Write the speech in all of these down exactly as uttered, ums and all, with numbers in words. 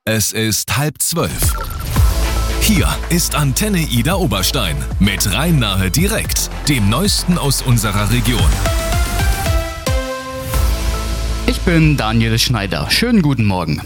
Es ist halb zwölf. Hier ist Antenne Ida Oberstein mit Rhein-Nahe direkt, dem Neuesten aus unserer Region. Ich bin Daniel Schneider. Schönen guten Morgen.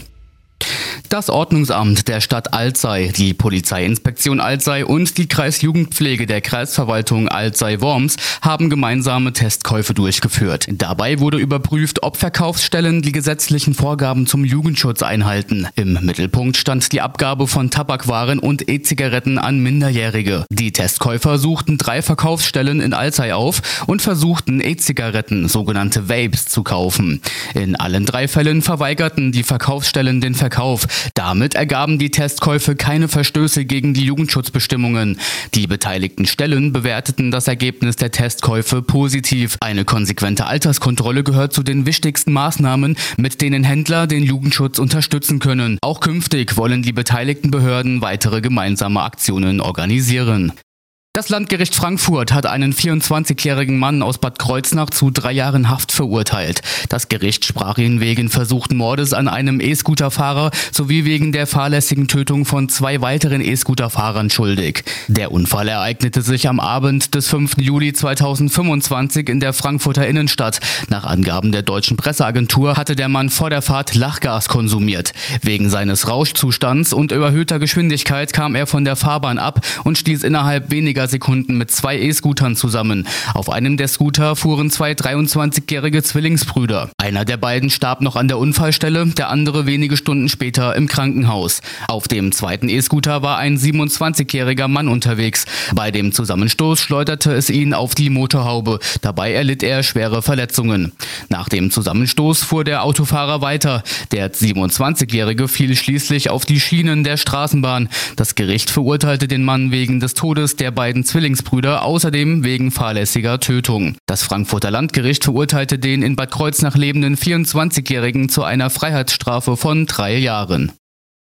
Das Ordnungsamt der Stadt Alzey, die Polizeiinspektion Alzey und die Kreisjugendpflege der Kreisverwaltung Alzey-Worms haben gemeinsame Testkäufe durchgeführt. Dabei wurde überprüft, ob Verkaufsstellen die gesetzlichen Vorgaben zum Jugendschutz einhalten. Im Mittelpunkt stand die Abgabe von Tabakwaren und E-Zigaretten an Minderjährige. Die Testkäufer suchten drei Verkaufsstellen in Alzey auf und versuchten E-Zigaretten, sogenannte Vapes, zu kaufen. In allen drei Fällen verweigerten die Verkaufsstellen den Verkauf. Damit ergaben die Testkäufe keine Verstöße gegen die Jugendschutzbestimmungen. Die beteiligten Stellen bewerteten das Ergebnis der Testkäufe positiv. Eine konsequente Alterskontrolle gehört zu den wichtigsten Maßnahmen, mit denen Händler den Jugendschutz unterstützen können. Auch künftig wollen die beteiligten Behörden weitere gemeinsame Aktionen organisieren. Das Landgericht Frankfurt hat einen vierundzwanzigjährigen Mann aus Bad Kreuznach zu drei Jahren Haft verurteilt. Das Gericht sprach ihn wegen versuchten Mordes an einem E-Scooter-Fahrer sowie wegen der fahrlässigen Tötung von zwei weiteren E-Scooter-Fahrern schuldig. Der Unfall ereignete sich am Abend des fünften Juli zweitausendfünfundzwanzig in der Frankfurter Innenstadt. Nach Angaben der deutschen Presseagentur hatte der Mann vor der Fahrt Lachgas konsumiert. Wegen seines Rauschzustands und überhöhter Geschwindigkeit kam er von der Fahrbahn ab und stieß innerhalb weniger Sekunden mit zwei E-Scootern zusammen. Auf einem der Scooter fuhren zwei dreiundzwanzigjährige Zwillingsbrüder. Einer der beiden starb noch an der Unfallstelle, der andere wenige Stunden später im Krankenhaus. Auf dem zweiten E-Scooter war ein siebenundzwanzigjähriger Mann unterwegs. Bei dem Zusammenstoß schleuderte es ihn auf die Motorhaube. Dabei erlitt er schwere Verletzungen. Nach dem Zusammenstoß fuhr der Autofahrer weiter. Der siebenundzwanzigjährige fiel schließlich auf die Schienen der Straßenbahn. Das Gericht verurteilte den Mann wegen des Todes der beiden Zwillingsbrüder, außerdem wegen fahrlässiger Tötung. Das Frankfurter Landgericht verurteilte den in Bad Kreuznach lebenden vierundzwanzigjährigen zu einer Freiheitsstrafe von drei Jahren.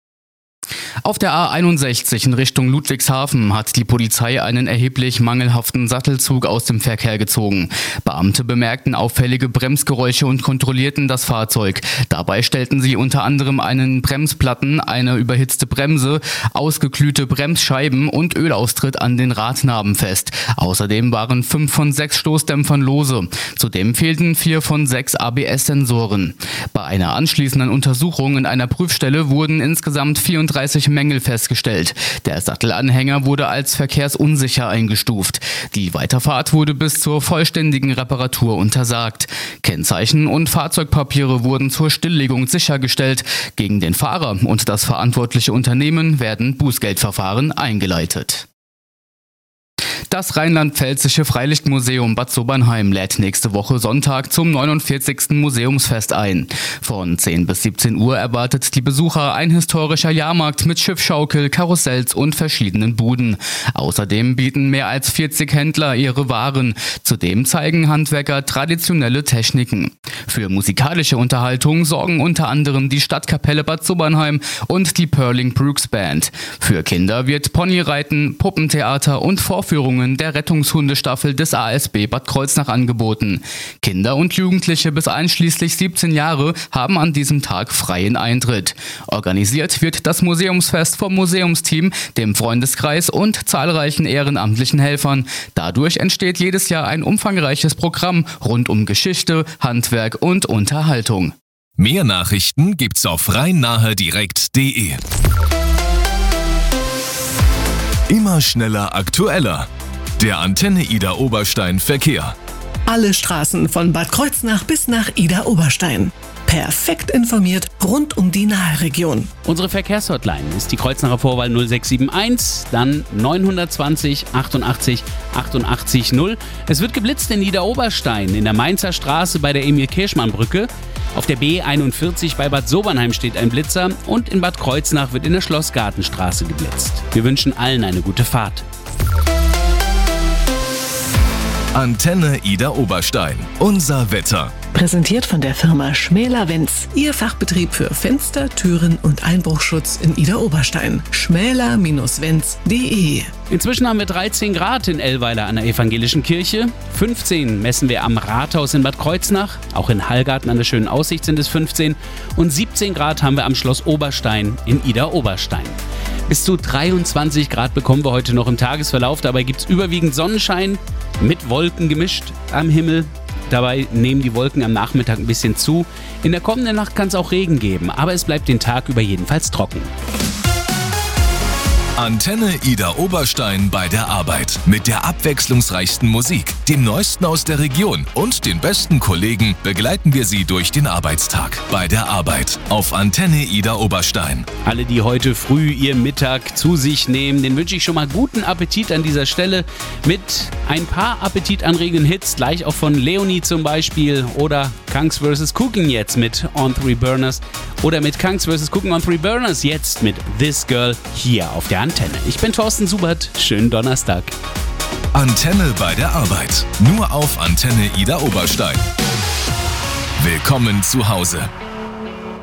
Auf der A einundsechzig in Richtung Ludwigshafen hat die Polizei einen erheblich mangelhaften Sattelzug aus dem Verkehr gezogen. Beamte bemerkten auffällige Bremsgeräusche und kontrollierten das Fahrzeug. Dabei stellten sie unter anderem einen Bremsplatten, eine überhitzte Bremse, ausgeglühte Bremsscheiben und Ölaustritt an den Radnaben fest. Außerdem waren fünf von sechs Stoßdämpfern lose. Zudem fehlten vier von sechs A B S-Sensoren. Bei einer anschließenden Untersuchung in einer Prüfstelle wurden insgesamt vierunddreißig Mängel festgestellt. Der Sattelanhänger wurde als verkehrsunsicher eingestuft. Die Weiterfahrt wurde bis zur vollständigen Reparatur untersagt. Kennzeichen und Fahrzeugpapiere wurden zur Stilllegung sichergestellt. Gegen den Fahrer und das verantwortliche Unternehmen werden Bußgeldverfahren eingeleitet. Das Rheinland-Pfälzische Freilichtmuseum Bad Sobernheim lädt nächste Woche Sonntag zum neunundvierzigsten Museumsfest ein. Von zehn bis siebzehn Uhr erwartet die Besucher ein historischer Jahrmarkt mit Schiffschaukel, Karussells und verschiedenen Buden. Außerdem bieten mehr als vierzig Händler ihre Waren. Zudem zeigen Handwerker traditionelle Techniken. Für musikalische Unterhaltung sorgen unter anderem die Stadtkapelle Bad Sobernheim und die Perling Brooks Band. Für Kinder wird Ponyreiten, Puppentheater und Vorführungen der Rettungshundestaffel des A S B Bad Kreuznach angeboten. Kinder und Jugendliche bis einschließlich siebzehn Jahre haben an diesem Tag freien Eintritt. Organisiert wird das Museumsfest vom Museumsteam, dem Freundeskreis und zahlreichen ehrenamtlichen Helfern. Dadurch entsteht jedes Jahr ein umfangreiches Programm rund um Geschichte, Handwerk und Unterhaltung. Mehr Nachrichten gibt's auf rhein-nahe direkt punkt de. Immer schneller, aktueller. Der Antenne Ida Oberstein Verkehr. Alle Straßen von Bad Kreuznach bis nach Ida Oberstein. Perfekt informiert rund um die Nahe-Region. Unsere Verkehrshotline ist die Kreuznacher Vorwahl null sechs sieben eins, dann neunhundertzwanzig achtundachtzig achtundachtzig null. Es wird geblitzt in Ida Oberstein, in der Mainzer Straße bei der Emil-Kirschmann-Brücke. Auf der B einundvierzig bei Bad Sobernheim steht ein Blitzer und in Bad Kreuznach wird in der Schlossgartenstraße geblitzt. Wir wünschen allen eine gute Fahrt. Antenne Ida Oberstein. Unser Wetter. Präsentiert von der Firma Schmäler-Wenz. Ihr Fachbetrieb für Fenster, Türen und Einbruchschutz in Ida Oberstein. schmäler Bindestrich wenz punkt de. Inzwischen haben wir dreizehn Grad in Ellweiler an der Evangelischen Kirche. fünfzehn messen wir am Rathaus in Bad Kreuznach. Auch in Hallgarten an der Schönen Aussicht sind es fünfzehn. Und siebzehn Grad haben wir am Schloss Oberstein in Ida Oberstein. Bis zu dreiundzwanzig Grad bekommen wir heute noch im Tagesverlauf. Dabei gibt es überwiegend Sonnenschein mit Wolken gemischt am Himmel. Dabei nehmen die Wolken am Nachmittag ein bisschen zu. In der kommenden Nacht kann es auch Regen geben, aber es bleibt den Tag über jedenfalls trocken. Antenne Ida Oberstein bei der Arbeit. Mit der abwechslungsreichsten Musik, dem Neuesten aus der Region und den besten Kollegen begleiten wir Sie durch den Arbeitstag. Bei der Arbeit auf Antenne Ida Oberstein. Alle, die heute früh ihr Mittag zu sich nehmen, den wünsche ich schon mal guten Appetit an dieser Stelle mit ein paar appetitanregenden Hits, gleich auch von Leonie zum Beispiel oder Kunks versus. Cooking jetzt mit On Three Burners oder mit Kunks versus. Cooking on Three Burners jetzt mit This Girl hier auf der Antenne. Ich bin Thorsten Subert. Schönen Donnerstag. Antenne bei der Arbeit. Nur auf Antenne Ida Oberstein. Willkommen zu Hause.